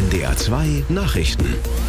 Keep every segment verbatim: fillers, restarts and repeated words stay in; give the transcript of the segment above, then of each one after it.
N D R zwei Nachrichten.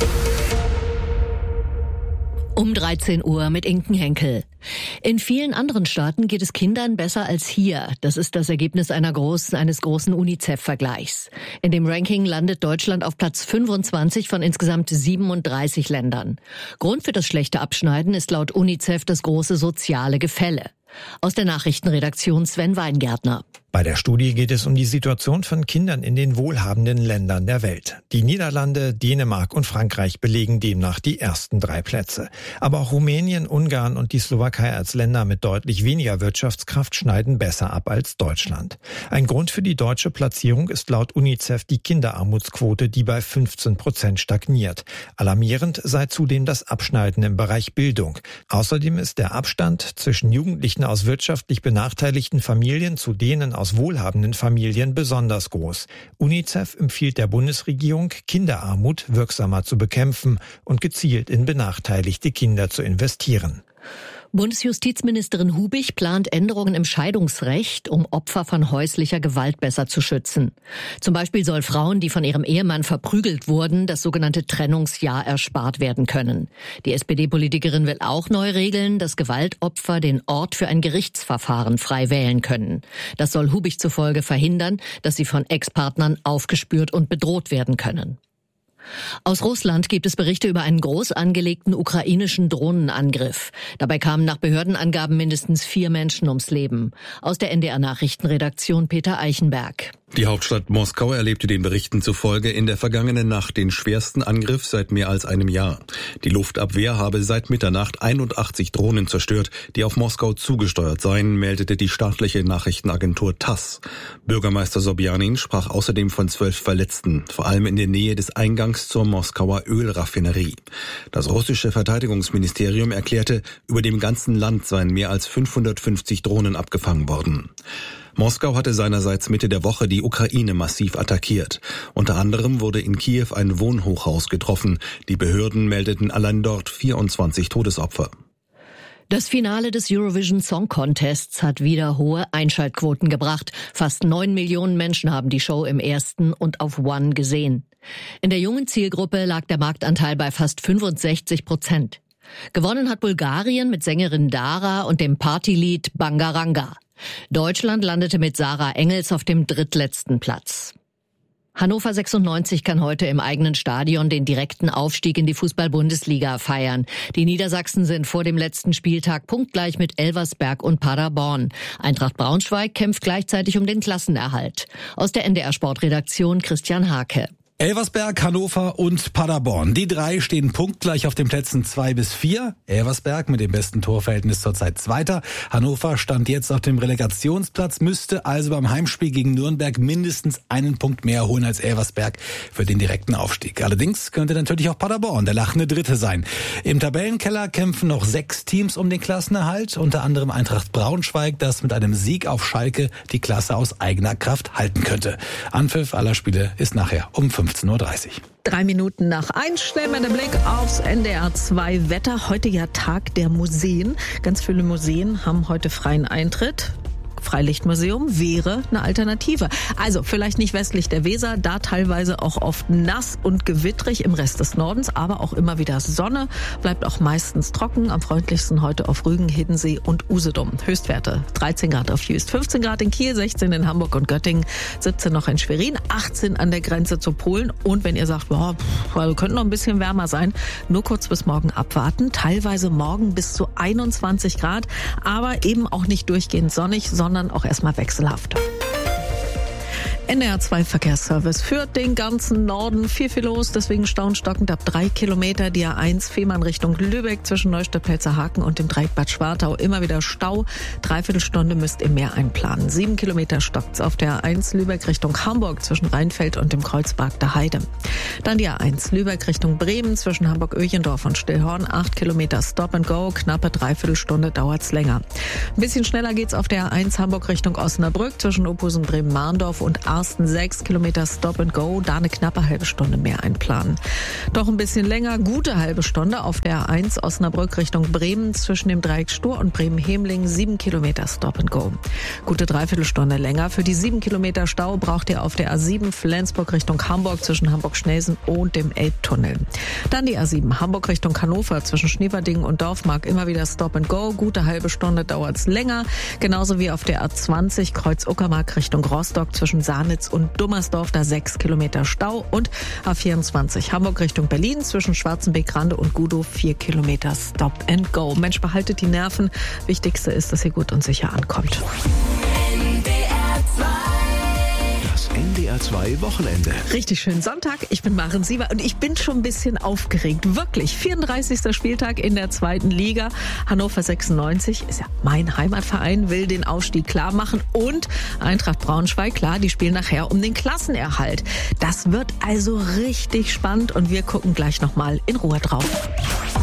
Um dreizehn Uhr mit Inken Henkel. In vielen anderen Staaten geht es Kindern besser als hier. Das ist das Ergebnis einer großen, eines großen UNICEF-Vergleichs. In dem Ranking landet Deutschland auf Platz fünfundzwanzig von insgesamt siebenunddreißig Ländern. Grund für das schlechte Abschneiden ist laut UNICEF das große soziale Gefälle. Aus der Nachrichtenredaktion Sven Weingärtner. Bei der Studie geht es um die Situation von Kindern in den wohlhabenden Ländern der Welt. Die Niederlande, Dänemark und Frankreich belegen demnach die ersten drei Plätze. Aber auch Rumänien, Ungarn und die Slowakei als Länder mit deutlich weniger Wirtschaftskraft schneiden besser ab als Deutschland. Ein Grund für die deutsche Platzierung ist laut UNICEF die Kinderarmutsquote, die bei fünfzehn Prozent stagniert. Alarmierend sei zudem das Abschneiden im Bereich Bildung. Außerdem ist der Abstand zwischen Jugendlichen aus wirtschaftlich benachteiligten Familien zu denen aus wohlhabenden Familien besonders groß. UNICEF empfiehlt der Bundesregierung, Kinderarmut wirksamer zu bekämpfen und gezielt in benachteiligte Kinder zu investieren. Bundesjustizministerin Hubich plant Änderungen im Scheidungsrecht, um Opfer von häuslicher Gewalt besser zu schützen. Zum Beispiel soll Frauen, die von ihrem Ehemann verprügelt wurden, das sogenannte Trennungsjahr erspart werden können. Die S P D-Politikerin will auch neu regeln, dass Gewaltopfer den Ort für ein Gerichtsverfahren frei wählen können. Das soll Hubich zufolge verhindern, dass sie von Ex-Partnern aufgespürt und bedroht werden können. Aus Russland gibt es Berichte über einen groß angelegten ukrainischen Drohnenangriff. Dabei kamen nach Behördenangaben mindestens vier Menschen ums Leben. Aus der N D R-Nachrichtenredaktion Peter Eichenberg. Die Hauptstadt Moskau erlebte den Berichten zufolge in der vergangenen Nacht den schwersten Angriff seit mehr als einem Jahr. Die Luftabwehr habe seit Mitternacht einundachtzig Drohnen zerstört, die auf Moskau zugesteuert seien, meldete die staatliche Nachrichtenagentur TASS. Bürgermeister Sobjanin sprach außerdem von zwölf Verletzten, vor allem in der Nähe des Eingangs zur Moskauer Ölraffinerie. Das russische Verteidigungsministerium erklärte, über dem ganzen Land seien mehr als fünfhundertfünfzig Drohnen abgefangen worden. Moskau hatte seinerseits Mitte der Woche die Ukraine massiv attackiert. Unter anderem wurde in Kiew ein Wohnhochhaus getroffen. Die Behörden meldeten allein dort vierundzwanzig Todesopfer. Das Finale des Eurovision Song Contests hat wieder hohe Einschaltquoten gebracht. Fast neun Millionen Menschen haben die Show im ersten und auf One gesehen. In der jungen Zielgruppe lag der Marktanteil bei fast fünfundsechzig Prozent. Gewonnen hat Bulgarien mit Sängerin Dara und dem Partylied Bangaranga. Deutschland landete mit Sarah Engels auf dem drittletzten Platz. Hannover sechsundneunzig kann heute im eigenen Stadion den direkten Aufstieg in die Fußball-Bundesliga feiern. Die Niedersachsen sind vor dem letzten Spieltag punktgleich mit Elversberg und Paderborn. Eintracht Braunschweig kämpft gleichzeitig um den Klassenerhalt. Aus der N D R-Sportredaktion Christian Hake. Elversberg, Hannover und Paderborn. Die drei stehen punktgleich auf den Plätzen zwei bis vier. Elversberg mit dem besten Torverhältnis zurzeit Zweiter. Hannover stand jetzt auf dem Relegationsplatz, müsste also beim Heimspiel gegen Nürnberg mindestens einen Punkt mehr holen als Elversberg für den direkten Aufstieg. Allerdings könnte natürlich auch Paderborn der lachende Dritte sein. Im Tabellenkeller kämpfen noch sechs Teams um den Klassenerhalt, unter anderem Eintracht Braunschweig, das mit einem Sieg auf Schalke die Klasse aus eigener Kraft halten könnte. Anpfiff aller Spiele ist nachher um fünfzehn Uhr dreißig. Drei Minuten nach eins, schnell mal der Blick aufs N D R zwei Wetter. Heute ja Tag der Museen. Ganz viele Museen haben heute freien Eintritt. Freilichtmuseum wäre eine Alternative. Also vielleicht nicht westlich der Weser, da teilweise auch oft nass und gewittrig im Rest des Nordens, aber auch immer wieder Sonne, bleibt auch meistens trocken, am freundlichsten heute auf Rügen, Hiddensee und Usedom. Höchstwerte dreizehn Grad auf Jüst, fünfzehn Grad in Kiel, sechzehn in Hamburg und Göttingen, siebzehn noch in Schwerin, achtzehn an der Grenze zu Polen und wenn ihr sagt, boah, pff, könnte noch ein bisschen wärmer sein, nur kurz bis morgen abwarten, teilweise morgen bis zu einundzwanzig Grad, aber eben auch nicht durchgehend sonnig, sondern sondern auch erstmal wechselhaft. N D R zwei Verkehrsservice führt den ganzen Norden. Viel, viel los, deswegen staunstockend ab drei Kilometer. Die A eins Fehmarn Richtung Lübeck zwischen Neustadt-Pelzerhaken und dem Dreieck Bad Schwartau. Immer wieder Stau. Dreiviertelstunde müsst ihr mehr einplanen. Sieben Kilometer stockt's auf der A eins Lübeck Richtung Hamburg zwischen Rheinfeld und dem Kreuzberg der Heide. Dann die A eins Lübeck Richtung Bremen zwischen Hamburg-Öchendorf und Stillhorn. Acht Kilometer Stop and Go. Knappe Dreiviertelstunde dauert's länger. Ein bisschen schneller geht's auf der A eins Hamburg Richtung Osnabrück zwischen Ophusen Bremen-Mahndorf und A ersten sechs Kilometer Stop and Go, da eine knappe halbe Stunde mehr einplanen. Doch ein bisschen länger, gute halbe Stunde auf der A eins Osnabrück Richtung Bremen zwischen dem Dreieck Stur und Bremen-Hemling, sieben Kilometer Stop and Go. Gute Dreiviertelstunde länger. Für die sieben Kilometer Stau braucht ihr auf der A sieben Flensburg Richtung Hamburg zwischen Hamburg-Schnelsen und dem Elbtunnel. Dann die A sieben Hamburg Richtung Hannover zwischen Schneewerdingen und Dorfmark, immer wieder Stop and Go. Gute halbe Stunde dauert's länger. Genauso wie auf der A zwanzig Kreuz-Uckermark Richtung Rostock zwischen Sahnitz und Dummersdorf, da sechs Kilometer Stau. Und A vierundzwanzig Hamburg Richtung Berlin zwischen Schwarzenbeck-Rande und Gudow, vier Kilometer Stop and Go. Mensch, behaltet die Nerven. Wichtigste ist, dass ihr gut und sicher ankommt. N D R zwei Wochenende. Richtig schönen Sonntag. Ich bin Maren Sieber und ich bin schon ein bisschen aufgeregt. Wirklich. vierunddreißigster Spieltag in der zweiten Liga. Hannover sechsundneunzig ist ja mein Heimatverein, will den Aufstieg klar machen. Und Eintracht Braunschweig, klar, die spielen nachher um den Klassenerhalt. Das wird also richtig spannend und wir gucken gleich nochmal in Ruhe drauf.